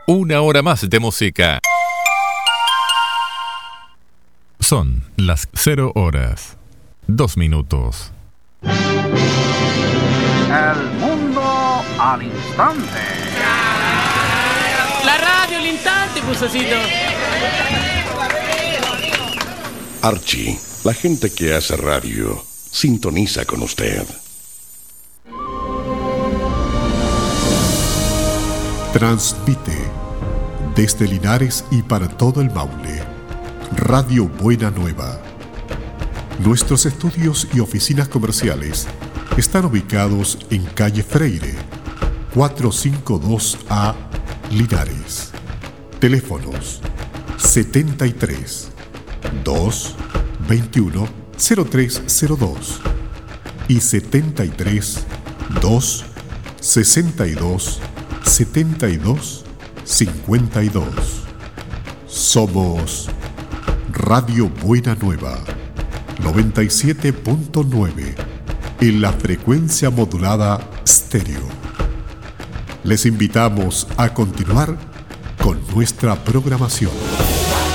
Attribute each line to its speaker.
Speaker 1: Una hora más de música. Son las 0 horas, 2 minutos.
Speaker 2: El mundo al instante.
Speaker 3: La radio al instante, Pusacito.
Speaker 4: Archie, la gente que hace radio, sintoniza con usted.
Speaker 5: Transmite desde Linares y para todo el Maule, Radio Buena Nueva. Nuestros estudios y oficinas comerciales están ubicados en calle Freire, 452A, Linares. Teléfonos 73 2 21 0302 y 73 2 62 72 52. Somos Radio Buena Nueva 97.9 en la frecuencia modulada estéreo. Les invitamos a continuar con nuestra programación.